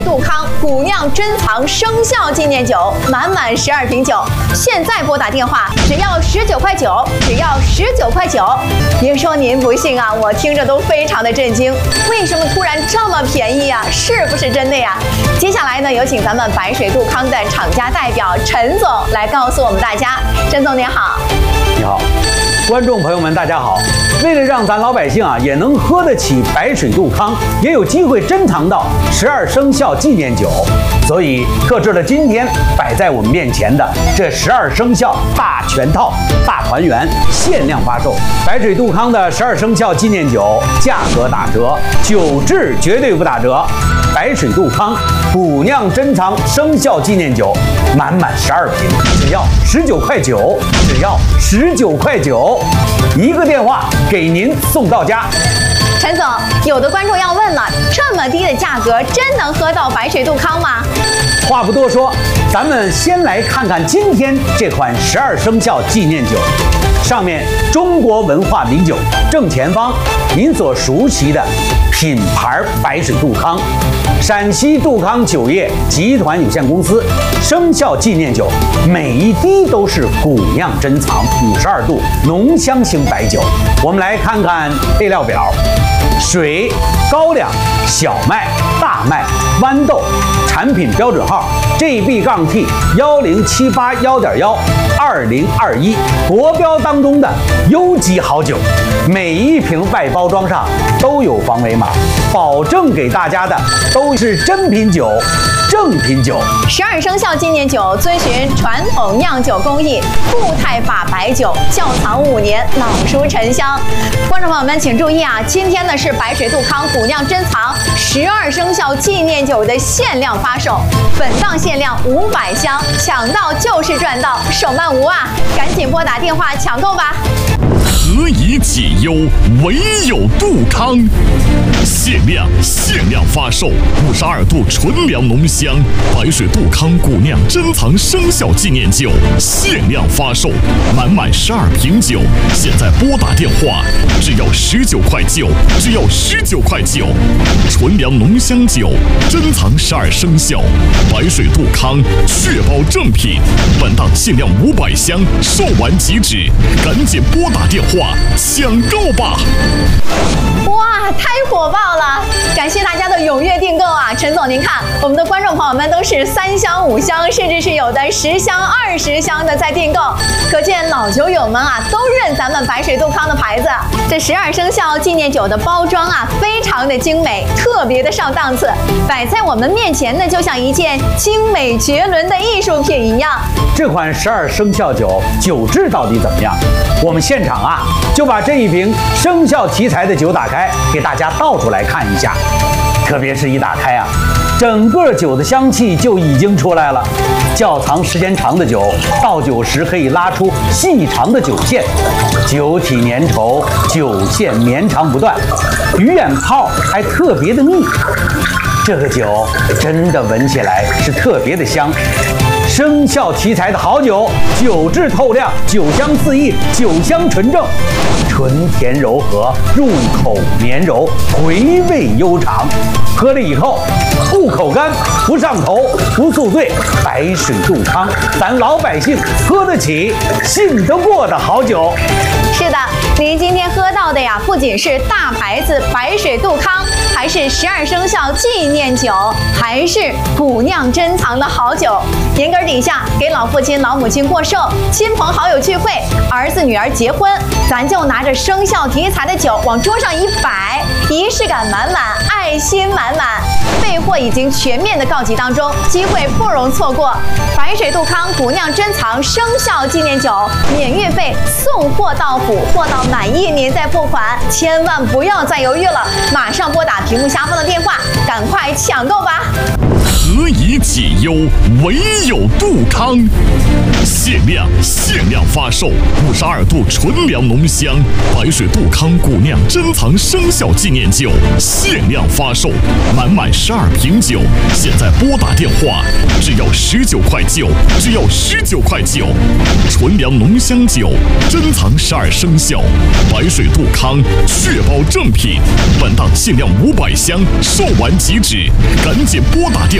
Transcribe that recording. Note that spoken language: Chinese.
杜康古酿珍藏生肖纪念酒，满满12瓶酒。现在拨打电话，只要19块9，只要19块9。别说您不信啊，我听着都非常的震惊。为什么突然这么便宜啊？是不是真的呀？接下来呢，有请咱们白水杜康的厂家代表陈总来告诉我们大家。陈总您好。 你好，观众朋友们，大家好。为了让咱老百姓也能喝得起白水杜康，也有机会珍藏到12生肖纪念酒，所以特制了今天摆在我们面前的这12生肖大全套、大团圆限量发售。白水杜康的12生肖纪念酒价格打折，酒质绝对不打折。白水杜康古酿珍藏生肖纪念酒，满满12瓶，只要19块9，只要19块9，一个电话给您送到家。 陈总，有的观众要问了，这么低的价格，真能喝到白水杜康吗？ 话不多说，咱们先来看看今天这款12生肖纪念酒。上面中国文化名酒，正前方您所熟悉的品牌白水杜康，陕西杜康酒业集团有限公司生肖纪念酒，每一滴都是古酿珍藏52度浓香型白酒。我们来看看配料表：水、高粱、小麦、大麦、豌豆，产品标准号 GB-T10781.12021，国标当中的优级好酒。每一瓶外包装上都有防伪码，保证给大家的都是真品酒、正品酒。 12生肖纪念酒遵循传统酿酒工艺，固态法白酒，窖藏5年，老熟陈香。观众朋友们请注意啊，今天呢是白水杜康古酿珍藏12生肖纪念酒的限量发售，本档限量500箱，抢到就是赚到，手慢无啊！赶紧拨打电话抢购吧。 何以解忧，唯有杜康。限量发售52度纯粮浓香白水杜康古酿珍藏生肖纪念酒，限量发售，满12瓶酒。现在拨打电话，只要19块9，只要19块9。纯粮浓香酒，珍藏12生肖，白水杜康，确保正品。本档限量500箱，售完即止，赶紧拨打电话抢购吧！ 哇，太火爆了！感谢大家的踊跃订购啊！陈总，您看，我们的观众朋友们都是3箱、5箱，甚至是有的10箱、20箱的在订购，可见老酒友们啊都认咱们白水杜康的牌子。这12生肖纪念酒的包装啊，非常的精美，特别的上档次，摆在我们面前呢，就像一件精美绝伦的艺术品一样。 这款12生肖酒酒质到底怎么样？我们现场就把这一瓶生肖题材的酒打开，给大家倒出来看一下。特别是一打开整个酒的香气就已经出来了。窖藏时间长的酒，倒酒时可以拉出细长的酒线，酒体粘稠，酒线绵长不断，鱼眼泡还特别的密。这个酒真的闻起来是特别的香。生肖题材的好酒，酒质透亮，酒香四溢，酒香纯正，醇甜柔和，入口绵柔，回味悠长。喝了以后不口干，不上头，不宿醉。白水杜康，咱老百姓喝得起、信得过的好酒。 是的，您今天喝到的呀，不仅是大牌子白水杜康，还是12生肖纪念酒，还是古酿珍藏的好酒。年根底下给老父亲、老母亲过寿，亲朋好友聚会，儿子女儿结婚，咱就拿着生肖题材的酒往桌上一摆，仪式感满满，爱心满满。备货已经全面的告急当中，机会不容错过。白水杜康古酿珍藏生肖纪念酒，免运费，送货到府，货到满意您再付款，千万不要再犹豫了，马上拨打屏幕下方的电话，赶快抢购吧！ 何以以解忧，唯有杜康。限量发售52度纯粮浓香白水杜康古酿珍藏生肖纪念酒，限量发售，满12瓶酒，现在拨打电话，只要19块9，只要19块9。纯粮浓香酒，珍藏12生肖，白水杜康，确保正品。本档限量500箱，售完即止，赶紧拨打电话。